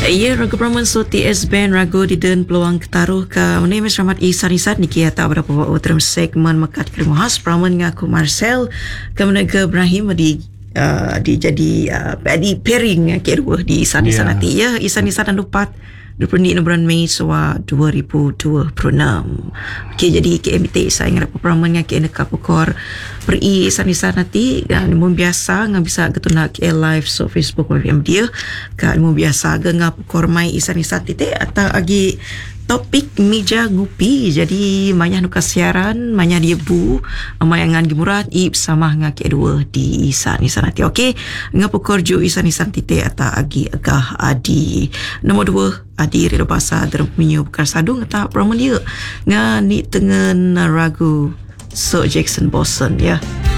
Ya, ragu Praman so TS Band ragu di dan peluang ketaruh ke menemi selamat Isan Niki atau berapa buat dalam segmen Mekat Krim Khas Praman ngaku Marcel kemudian ke Ibrahim di jadi di pairing kedua di Isan nanti ya Isan dan lupat 26 bulan Mei 2026. Okey, jadi KMT saya ingat Praman ngaki nak pukor peri Isan nanti dan mun biasa ngah bisa ketuna KL live so Facebook dia kan mun biasa ngah pukor mai Isan tite atau agi topik meja ngupi jadi manya nuka siaran manya dia bu mayangan gimurat ip sama ngaki dua di Isan nanti. Okey, ngah pukor ju Isan tite atau agi agah adi nombor 2 adi relo bahasa dalam menyu bekar sadung atau Praman dia ngah ni tengen ragu So Jackson Boston ya.